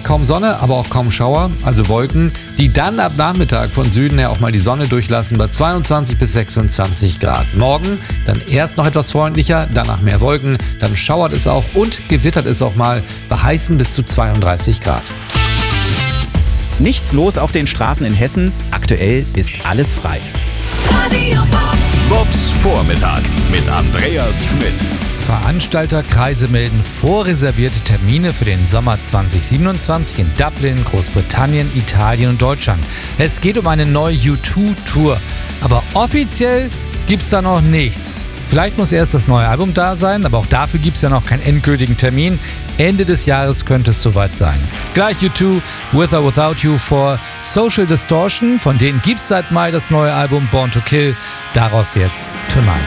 kaum Sonne, aber auch kaum Schauer, also Wolken, die dann ab Nachmittag von Süden her auch mal die Sonne durchlassen bei 22 bis 26 Grad. Morgen dann erst noch etwas freundlicher, danach mehr Wolken, dann schauert es auch und gewittert es auch mal bei heißen bis zu 32 Grad. Nichts los auf den Straßen in Hessen. Aktuell ist alles frei. Bobs Vormittag mit Andreas Schmidt. Veranstalterkreise melden vorreservierte Termine für den Sommer 2027 in Dublin, Großbritannien, Italien und Deutschland. Es geht um eine neue U2-Tour, aber offiziell gibt's da noch nichts. Vielleicht muss erst das neue Album da sein, aber auch dafür gibt's ja noch keinen endgültigen Termin. Ende des Jahres könnte es soweit sein. Gleich U2, With or Without You vor Social Distortion, von denen gibt's seit Mai das neue Album Born to Kill. Daraus jetzt Tonight.